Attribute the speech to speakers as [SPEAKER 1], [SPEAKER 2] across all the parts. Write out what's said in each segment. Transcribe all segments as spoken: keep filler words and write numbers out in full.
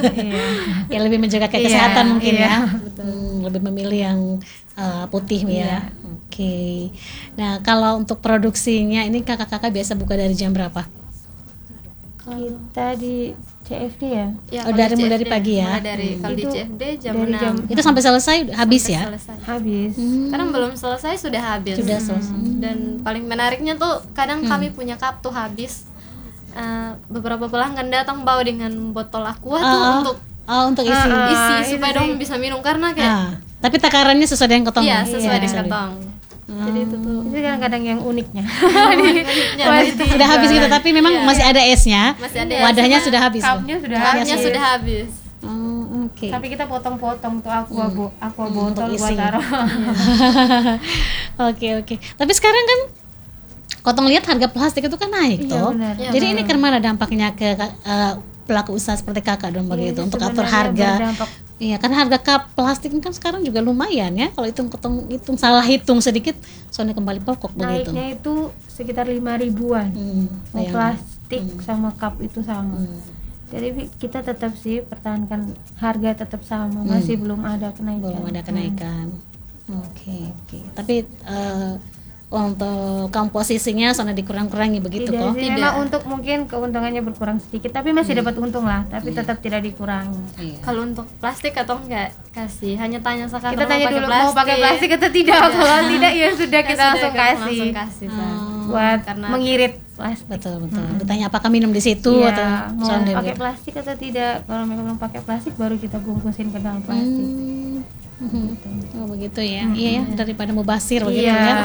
[SPEAKER 1] Ya lebih menjaga kesehatan
[SPEAKER 2] iya,
[SPEAKER 1] mungkin
[SPEAKER 2] iya.
[SPEAKER 1] ya. Hmm, lebih memilih yang uh, putih
[SPEAKER 2] Iya.
[SPEAKER 1] ya. Oke. Okay. Nah kalau untuk produksinya ini kakak-kakak biasa buka dari jam berapa?
[SPEAKER 2] Kita di C F D ya.
[SPEAKER 3] Ya,
[SPEAKER 1] Oh,
[SPEAKER 3] kalau
[SPEAKER 1] dari
[SPEAKER 3] di
[SPEAKER 1] mulai
[SPEAKER 3] C F D,
[SPEAKER 1] dari pagi ya?
[SPEAKER 3] mulai dari kalau di
[SPEAKER 2] Itu
[SPEAKER 3] C F D jam
[SPEAKER 2] dari
[SPEAKER 3] enam.
[SPEAKER 2] jam-
[SPEAKER 1] Itu sampai selesai habis
[SPEAKER 3] Sampai
[SPEAKER 1] ya?
[SPEAKER 3] selesai.
[SPEAKER 2] Habis.
[SPEAKER 3] Kadang belum selesai sudah habis.
[SPEAKER 1] Sudah selesai.
[SPEAKER 3] Dan paling menariknya tuh kadang kami punya cup tuh habis. Uh, beberapa pelanggan datang bawa dengan botol aqua tuh
[SPEAKER 1] Oh,
[SPEAKER 3] untuk
[SPEAKER 1] oh untuk isi.
[SPEAKER 2] Ah,
[SPEAKER 3] isi
[SPEAKER 2] itu
[SPEAKER 3] supaya
[SPEAKER 2] sih.
[SPEAKER 3] dong bisa minum karena kayak
[SPEAKER 1] Ah, tapi takarannya sesuai dengan ketong.
[SPEAKER 3] iya sesuai
[SPEAKER 2] Iya.
[SPEAKER 3] dengan ketong. Jadi itu tuh
[SPEAKER 2] Itu kadang-kadang yang uniknya.
[SPEAKER 3] uniknya.
[SPEAKER 2] Pasti
[SPEAKER 1] Sudah habis gitu, tapi memang
[SPEAKER 3] Iya.
[SPEAKER 1] masih ada esnya.
[SPEAKER 3] Masih ada es.
[SPEAKER 1] Wadahnya
[SPEAKER 3] Cuma
[SPEAKER 1] sudah habis. Bu.
[SPEAKER 2] Cupnya sudah
[SPEAKER 3] Cupnya
[SPEAKER 2] habis.
[SPEAKER 3] sudah habis.
[SPEAKER 1] Oh, oke.
[SPEAKER 2] Tapi kita potong-potong tuh aqua bo- aqua
[SPEAKER 1] Hmm,
[SPEAKER 2] botol
[SPEAKER 1] untuk
[SPEAKER 2] buat
[SPEAKER 1] isi.
[SPEAKER 2] taruh.
[SPEAKER 1] Oke oke. Tapi sekarang kan Kotong lihat harga plastik itu kan naik
[SPEAKER 2] Iya,
[SPEAKER 1] toh.
[SPEAKER 2] benar.
[SPEAKER 1] Jadi
[SPEAKER 3] Iya,
[SPEAKER 1] ini kemana dampaknya ke uh, pelaku usaha seperti kakak dong begitu
[SPEAKER 2] Iya,
[SPEAKER 1] untuk atur
[SPEAKER 2] sebenarnya
[SPEAKER 1] harga.
[SPEAKER 2] berdampak.
[SPEAKER 1] Iya, karena harga cup plastik kan sekarang juga lumayan ya. Kalau hitung Kotong hitung salah hitung sedikit, soalnya kembali pokok begitu.
[SPEAKER 2] Naiknya itu sekitar lima ribuan.
[SPEAKER 1] Hmm,
[SPEAKER 2] Mau
[SPEAKER 1] bayangin.
[SPEAKER 2] plastik sama cup itu sama.
[SPEAKER 1] Hmm.
[SPEAKER 2] Jadi kita tetap sih pertahankan harga tetap sama, masih belum ada kenaikan.
[SPEAKER 1] Belum ada kenaikan. Oke oke. Tapi eh, untuk komposisinya sana dikurang-kurangi begitu
[SPEAKER 2] Tidak
[SPEAKER 1] kok?
[SPEAKER 2] sih,
[SPEAKER 3] Tidak.
[SPEAKER 2] memang untuk mungkin keuntungannya berkurang sedikit, tapi masih dapat untung lah, tapi tetap tidak dikurangi.
[SPEAKER 1] Iya.
[SPEAKER 3] Kalau untuk plastik atau enggak kasih, hanya tanya sekarang
[SPEAKER 2] Kita tanya dulu mau pakai plastik atau tidak, kalau tidak ya sudah kita langsung kasih
[SPEAKER 3] langsung kasih San.
[SPEAKER 2] buat
[SPEAKER 3] Karena-
[SPEAKER 2] mengirit plastik.
[SPEAKER 1] Betul betul. Ditanya apakah minum di situ
[SPEAKER 2] Iya,
[SPEAKER 1] atau
[SPEAKER 2] mau
[SPEAKER 1] soalnya
[SPEAKER 2] pakai
[SPEAKER 1] begitu.
[SPEAKER 2] plastik atau tidak. Kalau memang pakai plastik baru kita bungkusin ke dalam plastik.
[SPEAKER 1] Hmm. Mhm. Oh begitu ya. Iya ya, daripada mubasir begitu
[SPEAKER 2] Iya.
[SPEAKER 1] ya.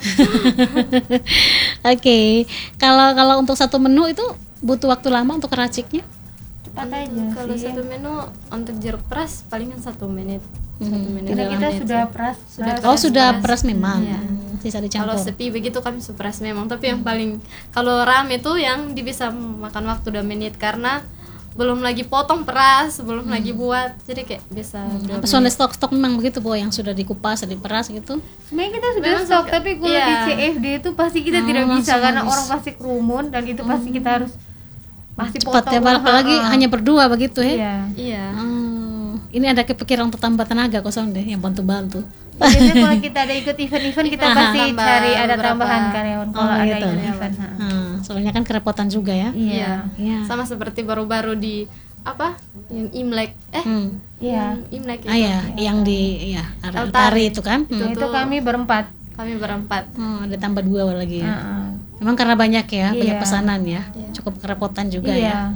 [SPEAKER 1] Oke. Kalau kalau untuk satu menu itu butuh waktu lama untuk raciknya?
[SPEAKER 2] Cepat aja
[SPEAKER 3] Kalau
[SPEAKER 2] sih.
[SPEAKER 3] satu menu untuk jeruk peras palingan satu menit. Satu menit.
[SPEAKER 2] Karena
[SPEAKER 3] dua
[SPEAKER 2] kita
[SPEAKER 3] menit.
[SPEAKER 2] sudah peras,
[SPEAKER 3] Sudah
[SPEAKER 2] peras.
[SPEAKER 1] Oh sudah
[SPEAKER 3] peras.
[SPEAKER 1] peras memang.
[SPEAKER 3] Iya.
[SPEAKER 1] Hmm, Sisa
[SPEAKER 3] Kalau
[SPEAKER 1] dicampur.
[SPEAKER 3] sepi begitu kami supras memang, tapi yang paling kalau rame tuh yang di bisa makan waktu dua menit karena belum lagi potong peras, belum lagi buat, jadi kayak bisa dua
[SPEAKER 1] Apa
[SPEAKER 3] menit.
[SPEAKER 1] soalnya stok-stok memang begitu Bu yang sudah dikupas, diperas gitu?
[SPEAKER 2] Sebenarnya kita sudah
[SPEAKER 3] Memang
[SPEAKER 2] stok,
[SPEAKER 3] suka-
[SPEAKER 2] tapi kalau
[SPEAKER 3] iya.
[SPEAKER 2] di C F D itu pasti kita
[SPEAKER 1] Oh,
[SPEAKER 2] tidak bisa
[SPEAKER 1] langsung
[SPEAKER 2] karena
[SPEAKER 1] habis.
[SPEAKER 2] orang pasti kerumun dan itu pasti kita harus pasti
[SPEAKER 1] Cepat ya,
[SPEAKER 2] potong.
[SPEAKER 1] apalagi
[SPEAKER 2] Ah,
[SPEAKER 1] hanya berdua begitu ya?
[SPEAKER 2] Iya.
[SPEAKER 3] Iya.
[SPEAKER 1] Hmm, ini ada kepikiran untuk tambah tenaga kosong deh yang bantu-bantu.
[SPEAKER 2] Biasanya kalau kita ada ikut event-event kita
[SPEAKER 1] Aha.
[SPEAKER 2] pasti
[SPEAKER 3] Tambah
[SPEAKER 2] cari ada
[SPEAKER 3] beberapa.
[SPEAKER 2] tambahan karyawan kalau
[SPEAKER 1] Oh,
[SPEAKER 2] ada
[SPEAKER 1] gitu.
[SPEAKER 2] event. Ha.
[SPEAKER 1] Hmm, soalnya kan kerepotan juga ya.
[SPEAKER 2] Iya.
[SPEAKER 1] Iya.
[SPEAKER 3] Sama seperti baru-baru di apa? Yang Imlek. Eh,
[SPEAKER 1] Hmm.
[SPEAKER 2] Iya.
[SPEAKER 3] yang Imlek
[SPEAKER 1] Ah
[SPEAKER 3] itu.
[SPEAKER 1] ya, yang di ya
[SPEAKER 3] Altari.
[SPEAKER 1] altari itu kan.
[SPEAKER 3] Itu
[SPEAKER 1] Hmm.
[SPEAKER 2] Itu kami berempat.
[SPEAKER 3] Kami berempat.
[SPEAKER 1] Oh, ada tambah dua lagi ya.
[SPEAKER 2] Heeh.
[SPEAKER 1] Memang karena banyak ya, banyak
[SPEAKER 2] Iya.
[SPEAKER 1] pesanan ya.
[SPEAKER 3] Iya.
[SPEAKER 1] Cukup kerepotan juga
[SPEAKER 2] Iya.
[SPEAKER 1] ya.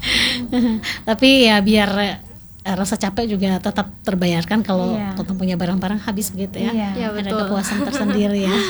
[SPEAKER 1] Tapi ya biar eh, rasa capek juga tetap terbayarkan kalau
[SPEAKER 2] Iya.
[SPEAKER 1] Kotong punya barang-barang habis begitu ya.
[SPEAKER 2] Iya.
[SPEAKER 3] Iya,
[SPEAKER 1] Ada
[SPEAKER 3] betul.
[SPEAKER 1] kepuasan tersendiri ya.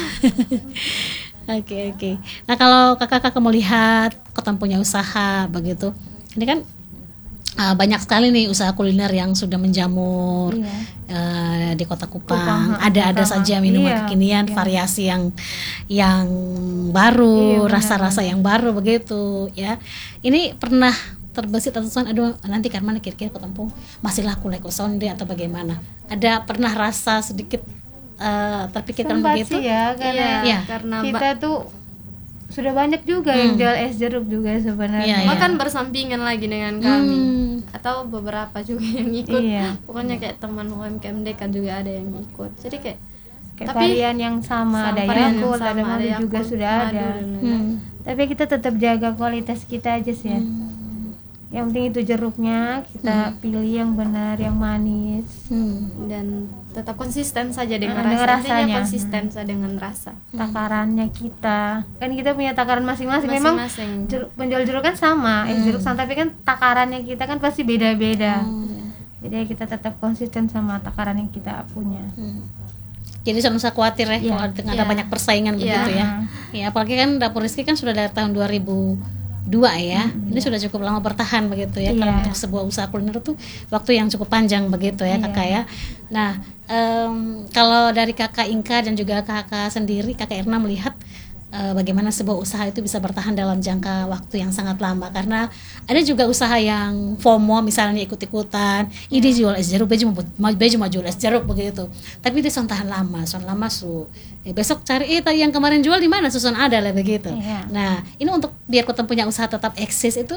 [SPEAKER 1] Oke oke. Nah kalau kakak-kakak mau lihat Kotong punya usaha begitu, ini kan uh, banyak sekali nih usaha kuliner yang sudah menjamur
[SPEAKER 2] Iya.
[SPEAKER 1] uh, di Kota Kupang.
[SPEAKER 2] Kupang, ha,
[SPEAKER 1] Ada-ada
[SPEAKER 2] sama.
[SPEAKER 1] saja minuman
[SPEAKER 2] Iya,
[SPEAKER 1] kekinian,
[SPEAKER 2] iya.
[SPEAKER 1] variasi yang yang baru,
[SPEAKER 2] Iya, benar,
[SPEAKER 1] rasa-rasa yang baru begitu ya. Ini pernah terbesit atau son, aduh nanti karena kira-kira ketemu masih laku leko sonde atau bagaimana? Ada pernah rasa sedikit uh, terpikirkan
[SPEAKER 2] Sempat
[SPEAKER 1] begitu?
[SPEAKER 2] sih ya karena
[SPEAKER 1] Iya.
[SPEAKER 3] Karena
[SPEAKER 2] kita tuh sudah banyak juga yang jual es jeruk juga sebenarnya.
[SPEAKER 1] Iya, iya.
[SPEAKER 3] bahkan bersampingan lagi dengan kami
[SPEAKER 1] Hmm.
[SPEAKER 3] atau beberapa juga yang ikut.
[SPEAKER 2] Iya.
[SPEAKER 3] Pokoknya kayak teman U M K M D kan juga ada yang ikut. Jadi kayak
[SPEAKER 2] Kayak
[SPEAKER 3] tapi
[SPEAKER 2] varian yang sama,
[SPEAKER 3] sama
[SPEAKER 2] ada
[SPEAKER 3] varian yang
[SPEAKER 2] Yakult, ada
[SPEAKER 3] sama,
[SPEAKER 2] madu
[SPEAKER 3] ada
[SPEAKER 2] juga
[SPEAKER 3] Yakult,
[SPEAKER 2] sudah
[SPEAKER 3] madu
[SPEAKER 2] ada.
[SPEAKER 3] dan lain-lain.
[SPEAKER 1] Hmm.
[SPEAKER 2] Tapi kita tetap jaga kualitas kita aja sih ya. Yang penting itu jeruknya kita pilih yang benar, yang manis.
[SPEAKER 1] Hmm.
[SPEAKER 3] Dan tetap konsisten saja dengan
[SPEAKER 2] Ah, dengan
[SPEAKER 3] rasa. Intinya
[SPEAKER 2] rasanya.
[SPEAKER 3] konsisten saja dengan rasa.
[SPEAKER 2] Takarannya kita, kan kita punya takaran masing-masing. Memang
[SPEAKER 3] Masing-masing.
[SPEAKER 2] jeruk, penjual jeruk kan sama, es jeruk sama, tapi kan takarannya kita kan pasti beda-beda. Jadi kita tetap konsisten sama takaran yang kita punya.
[SPEAKER 1] Hmm. Jadi jangan usah khawatir ya
[SPEAKER 2] Iya.
[SPEAKER 1] kalau ada
[SPEAKER 3] Iya.
[SPEAKER 1] banyak persaingan
[SPEAKER 3] Iya.
[SPEAKER 1] begitu ya. Ya apalagi kan Dapur Rizky kan sudah dari tahun dua ribu dua ya. Ini sudah cukup lama bertahan begitu ya. Kalau
[SPEAKER 2] Iya.
[SPEAKER 1] untuk sebuah usaha kuliner itu waktu yang cukup panjang begitu ya
[SPEAKER 2] Iya.
[SPEAKER 1] kakak ya. Nah em, kalau dari kakak Inka dan juga kakak sendiri, kakak Erna melihat eh, bagaimana sebuah usaha itu bisa bertahan dalam jangka waktu yang sangat lama, karena ada juga usaha yang FOMO misalnya ikut-ikutan, ini jual es jeruk, baju mau baju mau jual es jeruk begitu, tapi itu son tahan lama, son lama su eh, besok cari eh tadi yang kemarin jual di mana, susun ada lah begitu.
[SPEAKER 2] Iya.
[SPEAKER 1] Nah ini untuk biar kita punya usaha tetap eksis itu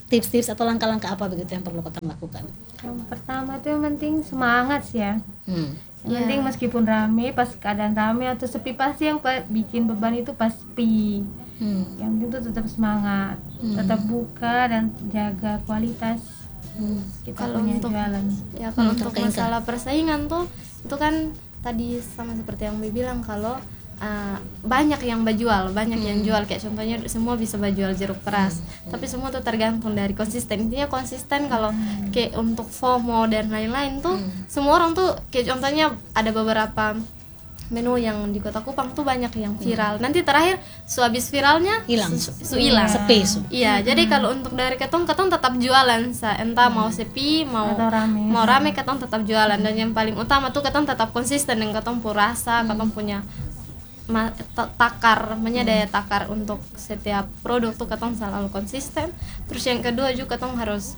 [SPEAKER 1] tips-tips atau langkah-langkah apa begitu yang perlu Kotong lakukan?
[SPEAKER 2] Yang pertama itu yang penting semangat sih ya.
[SPEAKER 1] Hmm.
[SPEAKER 2] Yang penting meskipun rame, pas keadaan rame atau sepi, pasti yang pa- bikin beban itu pasti.
[SPEAKER 1] Hmm.
[SPEAKER 2] Yang penting itu tetap semangat,
[SPEAKER 1] Hmm.
[SPEAKER 2] tetap buka dan jaga kualitas
[SPEAKER 1] Hmm.
[SPEAKER 2] kita
[SPEAKER 3] Kalau
[SPEAKER 2] punya
[SPEAKER 3] untuk-
[SPEAKER 2] jualan.
[SPEAKER 3] Ya kalau
[SPEAKER 1] Hmm,
[SPEAKER 3] untuk
[SPEAKER 1] Kak Inka.
[SPEAKER 3] masalah persaingan tuh itu kan tadi sama seperti yang Bi bilang kalau uh, banyak yang berjual, banyak yang jual, kayak contohnya semua bisa berjual jeruk peras, tapi semua tuh tergantung dari konsisten. Intinya konsisten. Kalau kayak untuk FOMO dan lain-lain tuh semua orang tuh kayak contohnya ada beberapa menu yang di Kota Kupang tuh banyak yang viral. Nanti terakhir su habis viralnya
[SPEAKER 1] Hilang.
[SPEAKER 3] su, su hilang.
[SPEAKER 1] Sepi su.
[SPEAKER 3] Iya, jadi kalau untuk dari ketong ketong tetap jualan, sa entah mau sepi mau
[SPEAKER 2] Atau rame.
[SPEAKER 3] mau rame ketong tetap jualan, dan yang paling utama tuh ketong tetap konsisten dengan ketong punya rasa, ketong punya ma- ta- takar, namanya daya takar untuk setiap produk tuh ketong selalu konsisten. Terus yang kedua juga ketong harus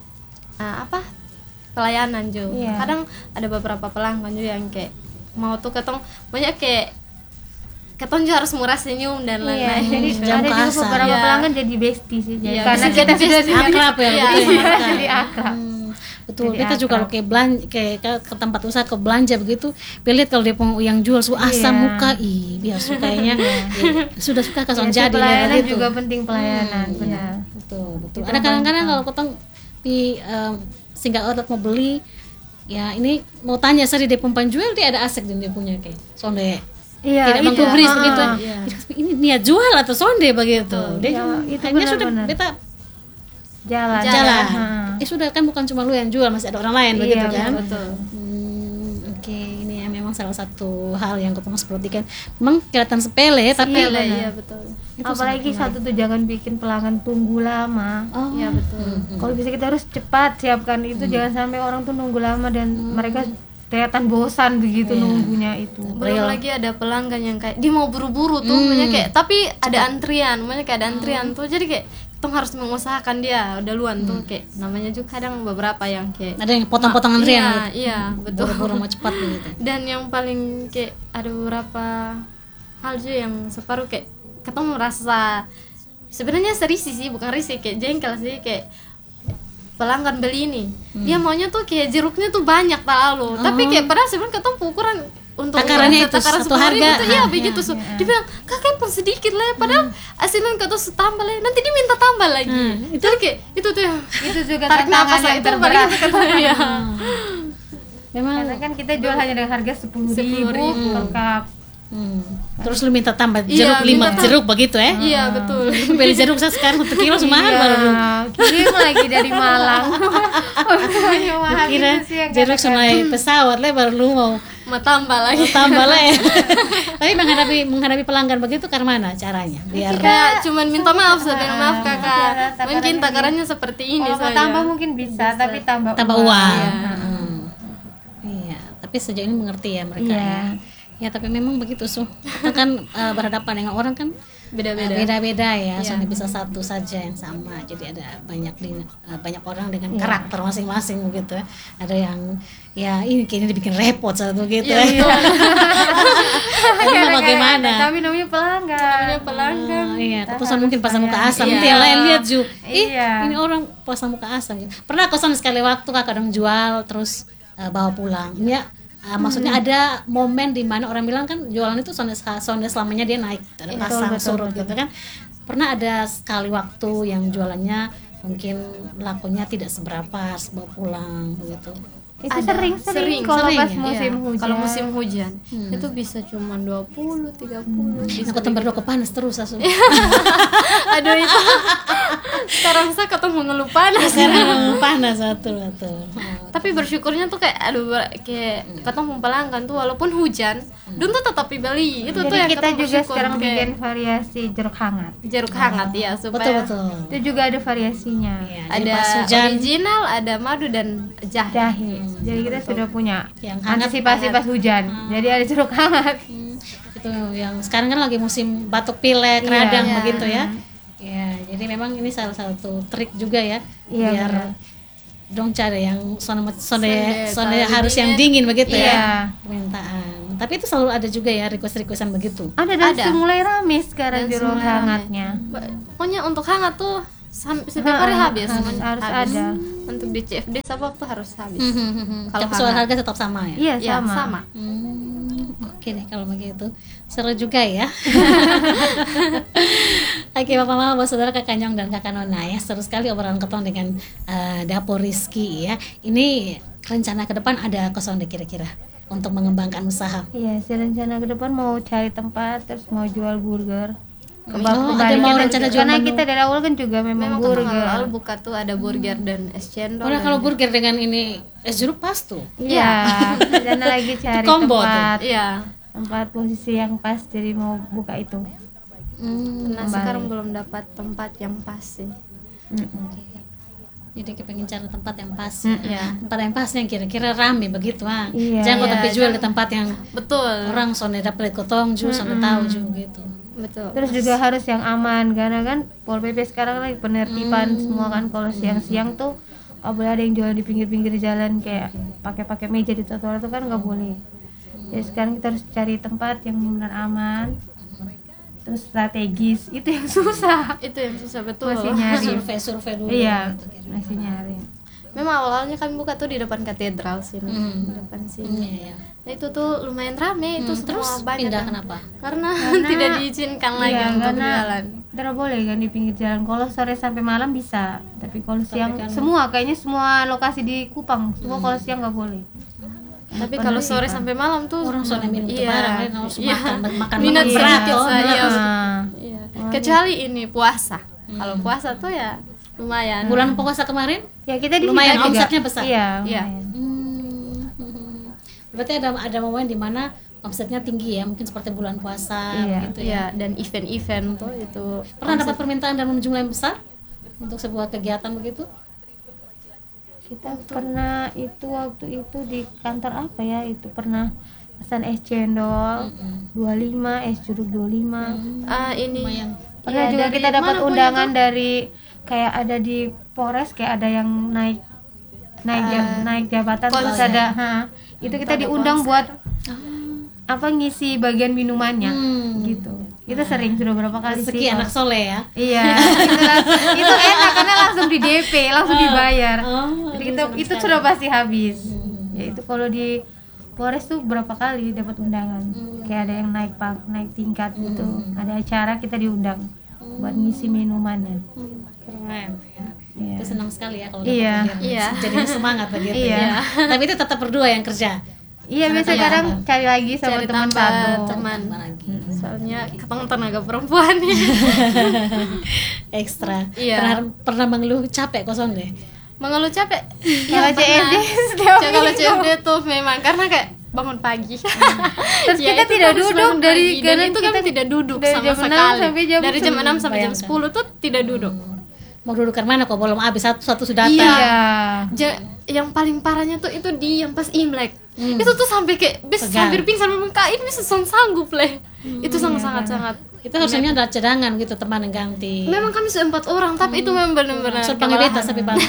[SPEAKER 3] ah, apa pelayanan juga.
[SPEAKER 2] Iya.
[SPEAKER 3] Kadang ada beberapa pelanggan juga yang kayak mau tuh ketong banyak kayak ketong juga harus murah senyum dan
[SPEAKER 2] Iya,
[SPEAKER 3] lain-lain.
[SPEAKER 2] jadi
[SPEAKER 1] Jam
[SPEAKER 2] ada juga
[SPEAKER 1] kasar.
[SPEAKER 2] beberapa
[SPEAKER 3] Iya.
[SPEAKER 2] pelanggan jadi bestie sih, jadi
[SPEAKER 3] Iya,
[SPEAKER 2] karena
[SPEAKER 3] bisa
[SPEAKER 2] kita
[SPEAKER 3] jadi
[SPEAKER 2] sudah
[SPEAKER 3] bestie.
[SPEAKER 1] Akrab ya,
[SPEAKER 3] Iya,
[SPEAKER 1] betul ya,
[SPEAKER 2] iya,
[SPEAKER 1] mereka.
[SPEAKER 2] jadi akrab.
[SPEAKER 1] Hmm, betul.
[SPEAKER 2] Jadi
[SPEAKER 1] Kita juga
[SPEAKER 2] akrab.
[SPEAKER 1] kalau kayak belanja kayak ke, ke tempat usaha ke belanja begitu, lihat kalau dia peng- yang jual su asam
[SPEAKER 2] Iya.
[SPEAKER 1] muka, ih biar su kayaknya eh, sudah suka kasih
[SPEAKER 2] Ya,
[SPEAKER 1] jadi
[SPEAKER 2] pelayanan
[SPEAKER 1] gitu.
[SPEAKER 2] juga penting pelayanan,
[SPEAKER 1] Hmm,
[SPEAKER 2] benar.
[SPEAKER 1] iya, betul betul.
[SPEAKER 2] Itu
[SPEAKER 1] Ada kadang-kadang
[SPEAKER 2] membantu.
[SPEAKER 1] kalau ketong di em, singgah outlet mau beli, ya ini mau tanya seri dia pempan jual dia ada asek dan dia punya kayak sonde.
[SPEAKER 2] Iya,
[SPEAKER 1] Tidak
[SPEAKER 2] itu.
[SPEAKER 1] menggubris
[SPEAKER 2] Ah,
[SPEAKER 1] begitu.
[SPEAKER 3] iya.
[SPEAKER 1] Ini niat jual atau sonde begitu. Dia
[SPEAKER 2] Iya,
[SPEAKER 1] cuma-
[SPEAKER 2] itu
[SPEAKER 1] hanya sudah
[SPEAKER 2] benar-benar.
[SPEAKER 1] beta
[SPEAKER 2] Jalan.
[SPEAKER 1] jalan.
[SPEAKER 2] Ah.
[SPEAKER 1] Eh sudah kan bukan cuma lu yang jual, masih ada orang lain
[SPEAKER 2] Iya,
[SPEAKER 1] begitu kan.
[SPEAKER 3] Betul.
[SPEAKER 1] Hmm, oke, ini ya memang salah satu hal yang ketemu perhatikan. Memang kelihatan sepele tapi
[SPEAKER 2] Iya,
[SPEAKER 3] Iya,
[SPEAKER 2] benar.
[SPEAKER 3] iya betul.
[SPEAKER 1] itu
[SPEAKER 2] Apalagi
[SPEAKER 1] sangat
[SPEAKER 2] satu tuh jangan bikin pelanggan tunggu lama.
[SPEAKER 1] Oh,
[SPEAKER 3] Iya, betul.
[SPEAKER 2] Kalau bisa kita harus cepat siapkan itu, jangan sampai orang tuh nunggu lama dan mereka kelihatan bosan begitu nunggunya itu.
[SPEAKER 3] Belum lagi ada pelanggan yang kayak dia mau buru-buru tuh, makanya kayak tapi ada antrian, makanya kayak ada antrian tuh, jadi kayak kita harus mengusahakan dia duluan tuh, kayak namanya juga kadang beberapa yang kayak
[SPEAKER 1] ada yang potong-potong antrian
[SPEAKER 3] iya,
[SPEAKER 1] gitu.
[SPEAKER 3] iya betul.
[SPEAKER 1] Buru-buru mau cepat begitu.
[SPEAKER 3] Dan yang paling kayak ada beberapa hal juga yang separuh kayak ketemu merasa sebenarnya serisi sih, bukan risih, kayak jengkel sih, kayak pelanggan beli ini dia maunya tuh kayak jeruknya tuh banyak terlalu, tapi kayak padahal sebenarnya ketemu ukuran untuk
[SPEAKER 1] Takarannya
[SPEAKER 3] ukuran
[SPEAKER 1] itu
[SPEAKER 3] takaran
[SPEAKER 1] satu
[SPEAKER 3] sepuluh ribu
[SPEAKER 1] harga.
[SPEAKER 3] tuh, iya
[SPEAKER 1] Ah,
[SPEAKER 3] begitu su. Dia bilang kakek pun sedikit lah ya, padahal asilnya kata tambah lah, nanti dia minta tambah lagi.
[SPEAKER 1] Hmm,
[SPEAKER 3] Itu kayak itu tuh yang
[SPEAKER 2] Itu juga
[SPEAKER 3] tarik
[SPEAKER 2] tantangan
[SPEAKER 3] nafas
[SPEAKER 2] yang
[SPEAKER 3] itu paling
[SPEAKER 2] terberat.
[SPEAKER 3] itu katanya ya.
[SPEAKER 1] Memang
[SPEAKER 2] Karena kan kita jual hanya dengan harga sepuluh ribu
[SPEAKER 3] ribu.
[SPEAKER 2] per cup.
[SPEAKER 1] hmm. Terus lu minta tambah
[SPEAKER 3] Iya,
[SPEAKER 1] jeruk lima
[SPEAKER 3] minta tam-
[SPEAKER 1] jeruk begitu ya?
[SPEAKER 3] Iya betul.
[SPEAKER 1] Beli jeruk saya sekarang satu kilo semahal baru lu.
[SPEAKER 2] Iya, kirim lagi dari Malang. Pokoknya mahal
[SPEAKER 1] Kira
[SPEAKER 2] itu sih yang
[SPEAKER 1] jeruk
[SPEAKER 2] kadang-kadang.
[SPEAKER 1] naik pesawat lah baru lu mau
[SPEAKER 3] Mau tambah lagi.
[SPEAKER 1] tambah lah ya. Tapi menghadapi menghadapi pelanggan begitu karena mana caranya? Biar
[SPEAKER 3] Kayak cuman minta maaf, sebenarnya maaf
[SPEAKER 2] Iya,
[SPEAKER 3] kakak.
[SPEAKER 2] takarannya
[SPEAKER 3] Mungkin
[SPEAKER 2] gitu.
[SPEAKER 3] takarannya seperti ini
[SPEAKER 2] Kalau mau
[SPEAKER 3] saja.
[SPEAKER 2] tambah mungkin bisa, tapi tambah
[SPEAKER 1] tambah uang.
[SPEAKER 3] Iya.
[SPEAKER 1] Hmm. Iya, tapi sejauh ini mengerti ya mereka
[SPEAKER 2] Iya.
[SPEAKER 1] ya. Ya tapi memang begitu su. Kita kan eh, berhadapan dengan orang kan
[SPEAKER 3] Beda-beda.
[SPEAKER 1] eh, beda-beda ya.
[SPEAKER 3] Iya.
[SPEAKER 1] Soalnya bisa satu saja yang sama. Jadi ada banyak di- eh, banyak orang dengan karakter masing-masing begitu ya. Ada yang ya ini kayaknya dibikin repot satu gitu
[SPEAKER 3] Iya,
[SPEAKER 1] ya. Ini mau bagaimana?
[SPEAKER 2] Tapi namanya pelanggan.
[SPEAKER 3] Namanya pelanggan.
[SPEAKER 1] Oh, iya, keputusan mungkin pasang muka asam.
[SPEAKER 3] Iya.
[SPEAKER 1] Nanti yang lain lihat Ju. Ih,
[SPEAKER 2] Iya.
[SPEAKER 1] ini orang pasang muka asam. Gitu. Pernah kosan sekali waktu kakak kadang jual terus eh, bawa pulang. Ya, eh, maksudnya ada momen di mana orang bilang kan jualan itu sonde sonde selamanya dia naik, ada pasang
[SPEAKER 2] betul,
[SPEAKER 1] surut gitu kan. Pernah ada sekali waktu yang jualannya mungkin lakunya tidak seberapa, harus bawa pulang begitu.
[SPEAKER 2] Itu
[SPEAKER 3] Ada,
[SPEAKER 2] sering-sering
[SPEAKER 3] sering,
[SPEAKER 2] kalau
[SPEAKER 1] sering
[SPEAKER 2] pas
[SPEAKER 1] ya?
[SPEAKER 2] musim
[SPEAKER 3] Iya.
[SPEAKER 2] hujan.
[SPEAKER 3] Kalau musim hujan itu bisa cuma dua puluh, tiga puluh.
[SPEAKER 1] Nah, ketemu berdua kepanas terus asu.
[SPEAKER 3] Aduh itu. Sekarang saya ketemu mengeluh panas.
[SPEAKER 1] Sekarang panas satu betul.
[SPEAKER 3] Tapi bersyukurnya tuh kayak aduh ber- kayak ketemu pelanggan tuh walaupun hujan, dun tuh tetap dibeli. Itu tuh
[SPEAKER 2] Jadi
[SPEAKER 3] yang
[SPEAKER 2] kita
[SPEAKER 3] ketemu
[SPEAKER 2] juga
[SPEAKER 3] bersyukur,
[SPEAKER 2] sekarang
[SPEAKER 3] kayak
[SPEAKER 2] bikin variasi jeruk hangat.
[SPEAKER 3] jeruk hangat ya
[SPEAKER 1] Betul
[SPEAKER 3] supaya
[SPEAKER 1] betul.
[SPEAKER 2] Itu juga ada variasinya.
[SPEAKER 1] Iya, jadi
[SPEAKER 3] ada
[SPEAKER 1] pas hujan
[SPEAKER 3] original, ada madu dan jahe.
[SPEAKER 2] Jahe. Jadi kita sudah punya
[SPEAKER 1] Yang hangat,
[SPEAKER 2] antisipasi pas hujan. Jadi ada jeruk hangat.
[SPEAKER 1] Hmm, itu yang sekarang kan lagi musim batuk pilek,
[SPEAKER 2] Iya.
[SPEAKER 1] radang
[SPEAKER 3] Iya.
[SPEAKER 1] begitu ya. Ya, jadi memang ini salah satu trik juga ya
[SPEAKER 2] Iya,
[SPEAKER 1] biar
[SPEAKER 2] benar.
[SPEAKER 1] dong cari yang sonde sonde,
[SPEAKER 3] Sonde,
[SPEAKER 1] sonde
[SPEAKER 3] kalau
[SPEAKER 1] harus yang
[SPEAKER 3] dingin.
[SPEAKER 1] dingin begitu
[SPEAKER 2] Iya.
[SPEAKER 1] ya permintaan. Tapi itu selalu ada juga ya request-requestan begitu.
[SPEAKER 2] Ada dan
[SPEAKER 3] Ada.
[SPEAKER 2] sudah mulai rame sekarang
[SPEAKER 3] Dan
[SPEAKER 2] jeruk
[SPEAKER 3] semua rame.
[SPEAKER 2] hangatnya.
[SPEAKER 3] Ba- Pokoknya untuk hangat tuh Sam- setiap hari
[SPEAKER 2] Ha,
[SPEAKER 3] habis,
[SPEAKER 2] harus,
[SPEAKER 3] Men-
[SPEAKER 2] harus
[SPEAKER 3] habis.
[SPEAKER 2] ada.
[SPEAKER 3] Untuk di C F D sabab tuh harus habis.
[SPEAKER 1] Kalau
[SPEAKER 3] Kalau
[SPEAKER 1] soal
[SPEAKER 3] hangat.
[SPEAKER 1] harga tetap sama ya.
[SPEAKER 2] Iya
[SPEAKER 3] Ya,
[SPEAKER 2] sama.
[SPEAKER 3] sama.
[SPEAKER 1] Hmm, oke deh kalau begitu. Seru juga ya. Oke Bapak Mama, Bapak Saudara, Kakak Nyong dan Kakak Nona ya. Seru sekali obrolan ketong dengan eh, Dapur Rizky ya. Ini rencana ke depan ada kosong deh kira-kira untuk mengembangkan usaha.
[SPEAKER 2] Iya, si rencana ke depan mau cari tempat, terus mau jual burger.
[SPEAKER 1] Oh, ada mau rencana jual
[SPEAKER 2] Karena
[SPEAKER 1] menu.
[SPEAKER 2] kita dari awal kan juga memang,
[SPEAKER 3] Memang ketong
[SPEAKER 2] burger.
[SPEAKER 3] awal buka tuh ada burger dan es cendol.
[SPEAKER 1] Karena
[SPEAKER 3] dan-
[SPEAKER 1] kalau burger dengan ini es jeruk pas tuh.
[SPEAKER 2] Iya, rencana lagi cari
[SPEAKER 1] combo
[SPEAKER 2] tempat,
[SPEAKER 3] Iya.
[SPEAKER 2] tempat posisi yang pas, jadi mau buka itu.
[SPEAKER 1] Hmm,
[SPEAKER 3] Nah,
[SPEAKER 2] Kembali.
[SPEAKER 3] sekarang belum dapat tempat yang pas sih.
[SPEAKER 2] Mm-mm.
[SPEAKER 1] jadi kita pengen cari tempat yang pas.
[SPEAKER 2] Mm-mm.
[SPEAKER 3] Iya.
[SPEAKER 1] Tempat yang pas yang kira-kira rame begitu ah.
[SPEAKER 2] Iya.
[SPEAKER 1] Jangan kok
[SPEAKER 3] Iya,
[SPEAKER 1] tapi jual di
[SPEAKER 3] jangan-
[SPEAKER 1] tempat yang
[SPEAKER 3] Betul.
[SPEAKER 1] orang sonde dapat kotong ju, sonde tahu ju gitu.
[SPEAKER 3] Betul.
[SPEAKER 2] Terus juga harus yang aman, karena kan Pol P P sekarang lagi penertiban semua kan. Kalau siang-siang tuh nggak boleh ada yang jual di pinggir-pinggir jalan kayak pakai-pakai meja di trotoar itu kan nggak boleh. Jadi sekarang kita harus cari tempat yang benar aman, terus strategis. Itu yang susah.
[SPEAKER 3] Itu yang susah betul.
[SPEAKER 2] Masih nyari.
[SPEAKER 1] Survei-survei dulu.
[SPEAKER 2] Iya,
[SPEAKER 1] gitu kira-kira.
[SPEAKER 2] masih nyari.
[SPEAKER 3] Memang awalnya kami buka tuh di depan katedral sini,
[SPEAKER 1] Hmm.
[SPEAKER 3] di depan sini.
[SPEAKER 1] Iya, iya.
[SPEAKER 3] Nah itu tuh lumayan rame, itu
[SPEAKER 1] Hmm,
[SPEAKER 3] semua
[SPEAKER 1] terus
[SPEAKER 3] banyak.
[SPEAKER 1] pindah
[SPEAKER 3] kan.
[SPEAKER 1] kenapa?
[SPEAKER 3] Karena,
[SPEAKER 2] Karena-
[SPEAKER 3] tidak diizinkan lagi
[SPEAKER 2] Iya,
[SPEAKER 3] untuk
[SPEAKER 2] karena
[SPEAKER 3] jalan.
[SPEAKER 2] tidak boleh kan di pinggir jalan. Kalau sore sampai malam bisa, tapi kalau siang
[SPEAKER 1] kan-
[SPEAKER 2] semua kayaknya semua lokasi di Kupang semua kalau siang nggak boleh.
[SPEAKER 3] Tapi kalau sore sampai malam tuh
[SPEAKER 1] Orang soalnya minum
[SPEAKER 3] iya,
[SPEAKER 1] barang, kan harus
[SPEAKER 3] iya.
[SPEAKER 1] makan, makan
[SPEAKER 3] Minat
[SPEAKER 1] makan
[SPEAKER 3] sedikit
[SPEAKER 1] berat,
[SPEAKER 3] saya.
[SPEAKER 1] oh,
[SPEAKER 2] Nah,
[SPEAKER 3] Iya. Kecuali ini puasa. Kalau puasa tuh ya lumayan.
[SPEAKER 1] Bulan puasa kemarin?
[SPEAKER 2] ya kita di
[SPEAKER 1] Lumayan,
[SPEAKER 2] situ juga.
[SPEAKER 1] omsetnya besar.
[SPEAKER 2] Iya,
[SPEAKER 3] Iya.
[SPEAKER 2] lumayan.
[SPEAKER 1] Hmm. Berarti ada ada momen di mana omsetnya tinggi ya, mungkin seperti bulan puasa
[SPEAKER 2] Iya.
[SPEAKER 1] gitu ya.
[SPEAKER 3] Iya, dan event-event tuh itu
[SPEAKER 1] Pernah dapat permintaan dalam jumlah yang besar untuk sebuah kegiatan begitu?
[SPEAKER 2] Kita pernah itu waktu itu di kantor apa ya, itu pernah pesan es cendol dua puluh lima, es jeruk dua puluh lima.
[SPEAKER 3] ah ini
[SPEAKER 1] Lumayan.
[SPEAKER 2] Pernah
[SPEAKER 3] Iya,
[SPEAKER 2] juga
[SPEAKER 3] dari
[SPEAKER 2] kita dapat
[SPEAKER 3] mana punya
[SPEAKER 2] undangan
[SPEAKER 3] tuh?
[SPEAKER 2] dari kayak ada di Polres, kayak ada yang naik naik ja- naik jabatan terus
[SPEAKER 3] konser.
[SPEAKER 2] ada ha, itu kita
[SPEAKER 3] Ada
[SPEAKER 2] diundang
[SPEAKER 3] konser.
[SPEAKER 2] buat apa ngisi bagian minumannya
[SPEAKER 1] Hmm.
[SPEAKER 2] gitu. Itu sering sudah berapa kali
[SPEAKER 1] Rezeki
[SPEAKER 2] sih.
[SPEAKER 1] anak
[SPEAKER 2] kalau-
[SPEAKER 1] soleh ya.
[SPEAKER 2] Iya, itu, langsung- itu enak karena langsung di D P, langsung dibayar.
[SPEAKER 1] Oh,
[SPEAKER 2] Jadi
[SPEAKER 1] aduh,
[SPEAKER 2] kita,
[SPEAKER 1] senang
[SPEAKER 2] itu
[SPEAKER 1] sekali.
[SPEAKER 2] sudah pasti habis. Ya itu kalau di Polres tuh berapa kali dapat undangan. Kayak ada yang naik pang- naik tingkat gitu. Ada acara kita diundang buat ngisi minumannya.
[SPEAKER 1] Hmm, keren ya.
[SPEAKER 2] Iya.
[SPEAKER 1] Itu senang sekali ya kalau
[SPEAKER 2] Iya.
[SPEAKER 1] dapat
[SPEAKER 3] Iya.
[SPEAKER 1] Jadinya semangat begitu
[SPEAKER 2] Iya.
[SPEAKER 1] ya. Tapi itu tetap berdua yang kerja.
[SPEAKER 2] Iya,
[SPEAKER 1] Sana
[SPEAKER 2] biasa
[SPEAKER 1] tambah
[SPEAKER 2] kadang
[SPEAKER 1] apa?
[SPEAKER 2] cari lagi sama
[SPEAKER 3] Cari
[SPEAKER 2] teman
[SPEAKER 3] tambah
[SPEAKER 2] satu.
[SPEAKER 3] teman.
[SPEAKER 1] Tambah lagi.
[SPEAKER 3] Soalnya ketemu tenaga perempuan ya.
[SPEAKER 1] Ekstra.
[SPEAKER 3] Iya.
[SPEAKER 1] Pernah, pernah mengeluh capek kosong deh.
[SPEAKER 3] Mengeluh capek.
[SPEAKER 2] Kalau
[SPEAKER 3] Iya,
[SPEAKER 2] C F D
[SPEAKER 3] pernah.
[SPEAKER 2] setiap
[SPEAKER 3] Ya, kalau C F D
[SPEAKER 2] minggu.
[SPEAKER 3] tuh memang karena kayak bangun pagi.
[SPEAKER 2] Terus
[SPEAKER 3] Ya,
[SPEAKER 2] kita
[SPEAKER 3] itu
[SPEAKER 2] tidak
[SPEAKER 3] harus
[SPEAKER 2] duduk
[SPEAKER 3] bangun
[SPEAKER 2] dari
[SPEAKER 3] pagi. Dan
[SPEAKER 2] karena
[SPEAKER 3] itu
[SPEAKER 2] kita
[SPEAKER 3] kami tidak duduk
[SPEAKER 2] dari
[SPEAKER 3] sama
[SPEAKER 2] jam enam
[SPEAKER 3] sekali.
[SPEAKER 2] sampai jam
[SPEAKER 3] Dari jam enam sampai jam
[SPEAKER 1] Bayangkan.
[SPEAKER 3] sepuluh tuh tidak duduk.
[SPEAKER 1] Mau duduk ke mana kok belum habis satu satu sudah datang.
[SPEAKER 2] Iya.
[SPEAKER 3] Ja- yang paling parahnya tuh itu di yang pas Imlek. Itu tuh sampai kayak bis
[SPEAKER 1] Pegang.
[SPEAKER 3] hampir pingsan memang kak ini bisa sanggup leh. Itu sangat sangat sangat.
[SPEAKER 1] Itu harusnya ada cadangan gitu teman yang ganti.
[SPEAKER 3] Memang kami sudah empat orang tapi itu memang benar-benar
[SPEAKER 1] Suruh panggil
[SPEAKER 3] kewalahan.
[SPEAKER 1] beta tapi bang.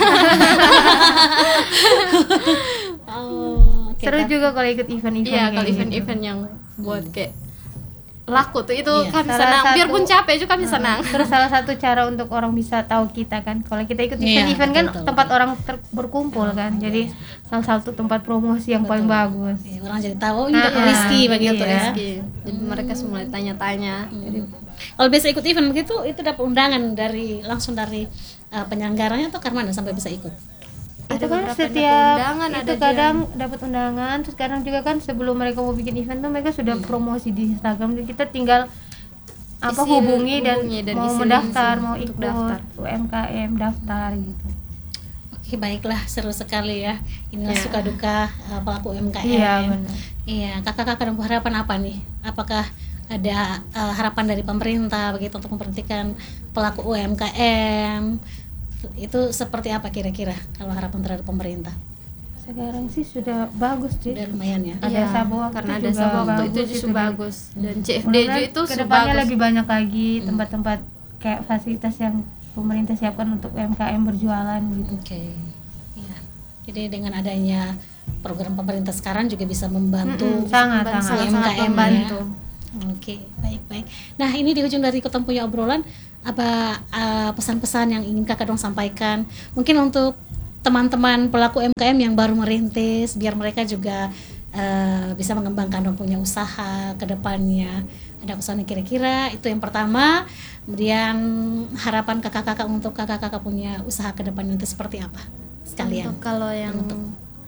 [SPEAKER 1] Oh, oke.
[SPEAKER 2] Seru juga kalau ikut event-event
[SPEAKER 3] Iya,
[SPEAKER 2] kayak
[SPEAKER 3] kalau
[SPEAKER 2] gitu.
[SPEAKER 3] event-event yang buat kayak laku tuh itu
[SPEAKER 1] Iya.
[SPEAKER 3] kami
[SPEAKER 2] Salah
[SPEAKER 3] senang.
[SPEAKER 2] satu-
[SPEAKER 3] Biarpun capek juga kami senang.
[SPEAKER 2] Terus salah satu cara untuk orang bisa tahu kita kan, kalau kita ikut
[SPEAKER 1] Iya,
[SPEAKER 2] event-event kan
[SPEAKER 1] betul,
[SPEAKER 2] tempat orang ter- berkumpul kan, jadi salah satu tempat promosi yang paling bagus.
[SPEAKER 1] Iya, orang jadi tahu oh, ini Dapur
[SPEAKER 2] Ah,
[SPEAKER 1] Rizky begitu
[SPEAKER 2] iya.
[SPEAKER 1] ya.
[SPEAKER 3] Rizky. Jadi mereka semua tanya-tanya.
[SPEAKER 1] Kalau biasa ikut event begitu itu dapat undangan dari langsung dari uh, penyelenggaranya atau karena mana sampai bisa ikut?
[SPEAKER 2] Itu
[SPEAKER 3] Ada
[SPEAKER 2] kan
[SPEAKER 3] beberapa dapat
[SPEAKER 2] setiap
[SPEAKER 3] undangan,
[SPEAKER 2] itu
[SPEAKER 3] ada
[SPEAKER 2] kadang dapat undangan, terus kadang juga kan sebelum mereka mau bikin event tuh mereka sudah promosi di Instagram, jadi kita tinggal apa
[SPEAKER 3] Isi-
[SPEAKER 2] hubungi dan,
[SPEAKER 3] hubungi dan
[SPEAKER 2] mau
[SPEAKER 3] isi
[SPEAKER 2] mendaftar,
[SPEAKER 3] link
[SPEAKER 2] mau
[SPEAKER 3] untuk
[SPEAKER 2] ikut
[SPEAKER 3] daftar.
[SPEAKER 2] U M K M daftar gitu.
[SPEAKER 1] Oke baiklah, seru sekali ya. Inilah
[SPEAKER 3] Iya.
[SPEAKER 1] suka duka uh, pelaku U M K M.
[SPEAKER 2] Iya, benar.
[SPEAKER 1] Iya, kakak-kakak ada harapan apa nih? Apakah ada uh, harapan dari pemerintah begitu untuk memperhatikan pelaku U M K M? Itu seperti apa kira-kira kalau harapan terhadap pemerintah?
[SPEAKER 2] Sekarang sih sudah bagus sih.
[SPEAKER 1] Udah lumayan ya.
[SPEAKER 2] Ada
[SPEAKER 3] Iya,
[SPEAKER 2] Sabuk waktu
[SPEAKER 3] karena ada
[SPEAKER 2] juga
[SPEAKER 3] Sabuk waktu
[SPEAKER 2] bagus
[SPEAKER 3] itu justru
[SPEAKER 2] gitu kan.
[SPEAKER 3] bagus dan C F D
[SPEAKER 2] Mudah-mudahan
[SPEAKER 3] itu sudah
[SPEAKER 2] kedepannya
[SPEAKER 3] bagus.
[SPEAKER 2] lebih banyak lagi tempat-tempat kayak fasilitas yang pemerintah siapkan untuk U M K M berjualan gitu.
[SPEAKER 1] Oke. Iya. Jadi dengan adanya program pemerintah sekarang juga bisa membantu
[SPEAKER 2] Mm-mm, sangat
[SPEAKER 3] Membantu,
[SPEAKER 2] sangat.
[SPEAKER 1] U M K M
[SPEAKER 3] membantu.
[SPEAKER 1] ya. Oke, baik-baik. Nah, ini di ujung dari kita punya obrolan apa uh, pesan-pesan yang ingin kakak dong sampaikan? Mungkin untuk teman-teman pelaku U M K M yang baru merintis, biar mereka juga uh, bisa mengembangkan dong punya usaha ke depannya. Ada pesan kira-kira itu yang pertama. Kemudian harapan kakak-kakak untuk kakak-kakak punya usaha ke depannya itu seperti apa? Sekalian.
[SPEAKER 3] Untuk kalau yang
[SPEAKER 1] untuk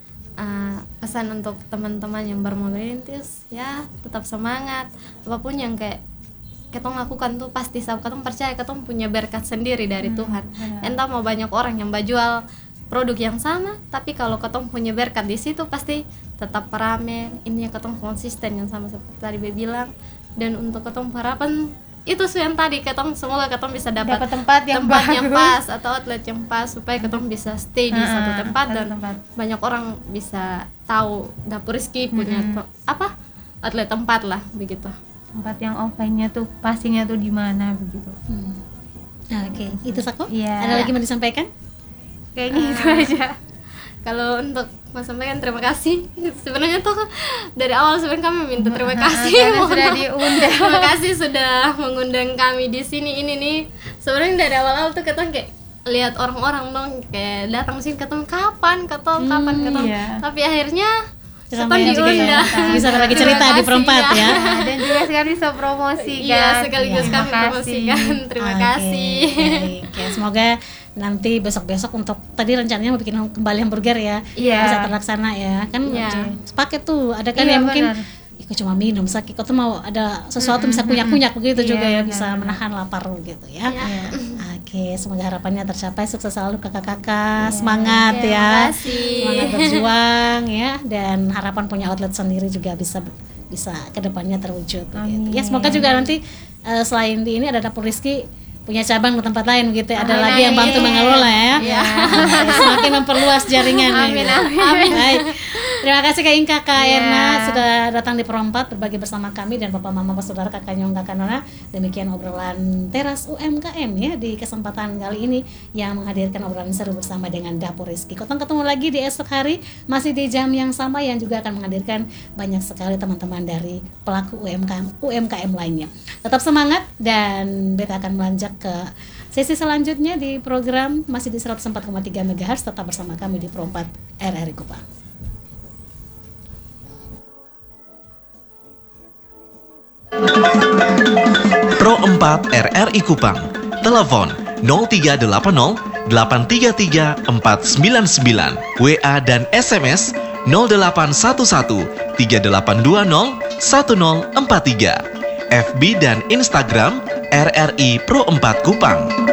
[SPEAKER 3] uh, pesan untuk teman-teman yang baru mau merintis, ya tetap semangat. Apapun yang kayak ketong lakukan tuh pasti sabab ketong percaya ketong punya berkat sendiri dari hmm, Tuhan. Benar. Entah mau banyak orang yang jual produk yang sama, tapi kalau ketong punya berkat di situ pasti tetap rame. Ini ketong konsisten yang sama seperti tadi Be bilang. Dan untuk ketong harapan itu sih yang tadi ketong semoga ketong bisa dapat
[SPEAKER 2] tempat yang
[SPEAKER 3] tempat
[SPEAKER 2] bagus.
[SPEAKER 3] yang pas atau outlet yang pas supaya ketong bisa stay di
[SPEAKER 2] uh,
[SPEAKER 3] satu tempat
[SPEAKER 2] satu
[SPEAKER 3] dan
[SPEAKER 2] tempat.
[SPEAKER 3] banyak orang bisa tahu Dapur Rizky punya
[SPEAKER 2] hmm.
[SPEAKER 3] to- apa outlet tempat lah begitu.
[SPEAKER 2] Tempat yang offline-nya tuh pastinya tuh di mana begitu.
[SPEAKER 1] Hmm. Oke, okay. Itu Sako?
[SPEAKER 2] Yeah.
[SPEAKER 1] Ada lagi mau disampaikan?
[SPEAKER 2] Kayaknya
[SPEAKER 3] Uh,
[SPEAKER 2] itu aja.
[SPEAKER 3] Kalau untuk Mas sampaikan terima kasih. Sebenarnya tuh dari awal sebenarnya kami minta terima kasih.
[SPEAKER 2] Karena sudah diundang.
[SPEAKER 3] Terima kasih sudah mengundang kami di sini. Ini nih sebenarnya dari awal-awal tuh ketong kayak lihat orang-orang dong kayak datang sini ketong kapan, ketong kapan,
[SPEAKER 1] Hmm,
[SPEAKER 3] ketong.
[SPEAKER 2] iya.
[SPEAKER 3] Tapi akhirnya
[SPEAKER 1] Sampai
[SPEAKER 3] ketong
[SPEAKER 1] juga ya,
[SPEAKER 3] diundang.
[SPEAKER 1] bisa berbagi cerita
[SPEAKER 3] Terima
[SPEAKER 1] di
[SPEAKER 3] kasih,
[SPEAKER 1] perempat
[SPEAKER 3] ya.
[SPEAKER 1] ya.
[SPEAKER 2] Nah, dan juga sekali bisa promosikan.
[SPEAKER 3] Iya, sekaligus
[SPEAKER 2] Terima
[SPEAKER 3] kami
[SPEAKER 2] kasih.
[SPEAKER 3] promosikan. Terima
[SPEAKER 1] Oke,
[SPEAKER 3] kasih.
[SPEAKER 1] baik. Ya, semoga nanti besok-besok untuk tadi rencananya mau bikin kembali hamburger ya,
[SPEAKER 2] Iya.
[SPEAKER 1] bisa terlaksana ya. Kan
[SPEAKER 3] Iya.
[SPEAKER 1] sepaket tuh, ada kan
[SPEAKER 2] Iya,
[SPEAKER 1] yang mungkin
[SPEAKER 2] benar.
[SPEAKER 1] Ih, kok cuma minum sakit, kok tuh mau ada sesuatu bisa kunyak-kunyak begitu
[SPEAKER 2] Iya,
[SPEAKER 1] juga ya,
[SPEAKER 2] benar,
[SPEAKER 1] bisa
[SPEAKER 2] benar.
[SPEAKER 1] menahan lapar gitu ya.
[SPEAKER 3] Iya.
[SPEAKER 1] Oke, semoga harapannya tercapai, sukses selalu kakak-kakak,
[SPEAKER 2] Iya.
[SPEAKER 1] semangat
[SPEAKER 3] Terima
[SPEAKER 1] ya,
[SPEAKER 3] kasih.
[SPEAKER 1] semangat berjuang ya, dan harapan punya outlet sendiri juga bisa bisa kedepannya terwujud. Gitu.
[SPEAKER 2] Amin.
[SPEAKER 1] Ya semoga juga nanti eh, selain di ini ada Dapur Rizky punya cabang di tempat lain gitu, ada
[SPEAKER 3] Amin,
[SPEAKER 1] lagi yang bantu
[SPEAKER 3] amin.
[SPEAKER 1] mengelola ya.
[SPEAKER 3] Iya.
[SPEAKER 1] Oke, semakin memperluas jaringan.
[SPEAKER 3] Amin,
[SPEAKER 1] ya.
[SPEAKER 3] amin.
[SPEAKER 1] Baik. Terima kasih Kak Inka, Kak
[SPEAKER 2] Iya.
[SPEAKER 1] Erna sudah datang di Perempat berbagi bersama kami dan Bapak Mama Saudara Kakak Nyong Kakak Nona. Demikian obrolan teras U M K M ya di kesempatan kali ini yang menghadirkan obrolan seru bersama dengan Dapur Rizky. Kotong ketemu lagi di esok hari masih di jam yang sama yang juga akan menghadirkan banyak sekali teman-teman dari pelaku U M K M U M K M lainnya. Tetap semangat dan beta akan melanjut ke sesi selanjutnya di program masih di seratus empat koma tiga megahertz. Tetap bersama kami di Perempat R R I Kupang.
[SPEAKER 4] Pro empat R R I Kupang. Telepon nol tiga delapan nol delapan tiga tiga empat sembilan sembilan. W A dan S M S nol delapan satu satu tiga delapan dua nol satu nol empat tiga. F B dan Instagram R R I Pro empat Kupang.